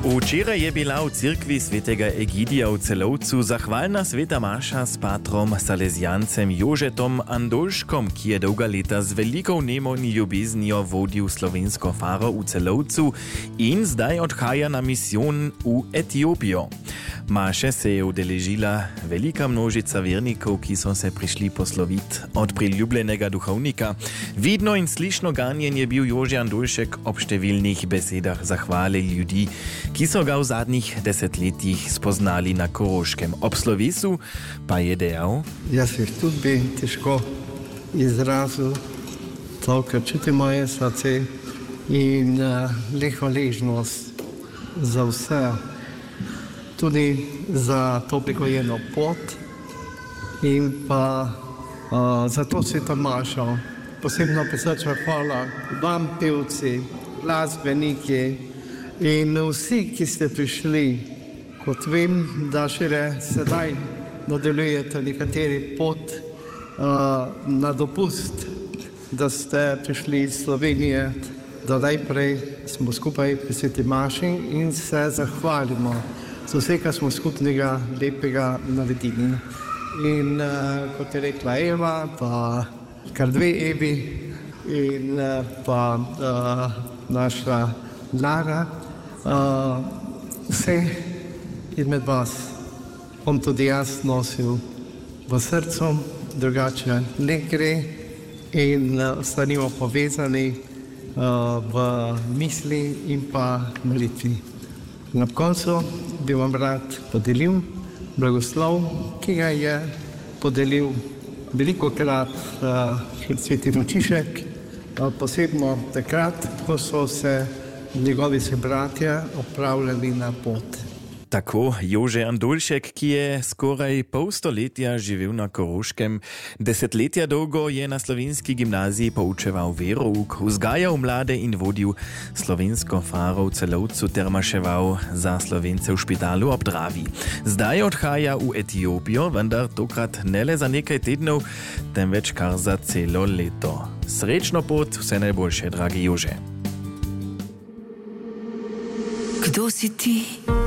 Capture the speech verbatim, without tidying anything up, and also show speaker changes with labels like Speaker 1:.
Speaker 1: Včeraj je bila v cirkvi svetega Egidija v Celovcu zahvalna sveta maša s patrom Salezjancem Jožetom Andolškom, ki je dolga leta z veliko vnemom in ljubeznijo vodil slovensko faro v Celovcu in zdaj odhaja na misijon v Etiopijo. Maše se je udeležila velika množica vernikov, ki so se prišli posloviti od priljubljenega duhovnika. Vidno in slišno ganjen je bil Jože Andolšek ob številnih besedah zahvale ljudi, ki so ga v zadnjih desetletjih spoznali na Koroškem. Ob slovesu pa je dejal:
Speaker 2: Jaz jih tudi bi težko izrazil, to, kar čuti moje srce in uh, le hvaležnost za vse, tudi za to prikojeno pot in pa uh, za to sveto mašo. Posebno prisrčna hvala vam, pevci, glasbeniki in vsi, ki ste prišli. Kot vem, da šele sedaj nadaljujete nekateri pot uh, na dopust, da ste prišli iz Slovenije, da najprej smo skupaj pri sveti maši in se zahvalimo za vse, kar smo skupnega lepega naredili. In uh, kot je rekla Eva, pa kar dve Evi in uh, pa uh, naša Lara, uh, vse izmed vas bom tudi jaz nosil v srcu, drugače ne gre in uh, ostanimo povezani uh, v misli in pa molitvi. Na koncu bi vam rad podelil blagoslov, ki ga je podelil veliko krat uh, sveti Frančišek, uh, posebno takrat, ko so se njegovi bratje odpravljali na pot.
Speaker 1: Tako Jože Andolšek, ki je skoraj pol stoletja živel na Koroškem. Desetletja dolgo je na slovenski gimnaziji poučeval verouk, vzgajal mlade in vodil slovensko faro v Celovcu ter maševal za Slovence v Špitalu ob Dravi. Zdaj odhaja v Etiopijo, vendar tokrat ne le za nekaj tednov, temveč kar za celo leto. Srečno pot, vse najboljše, dragi Jože.
Speaker 3: Kdo si ti?